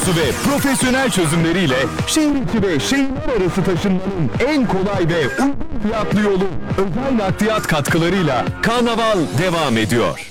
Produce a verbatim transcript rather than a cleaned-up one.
kadrosu ve profesyonel çözümleriyle şehir içi ve şehirler arası taşınmanın en kolay ve uygun fiyatlı yolu özel nakliyat katkılarıyla Karnaval devam ediyor.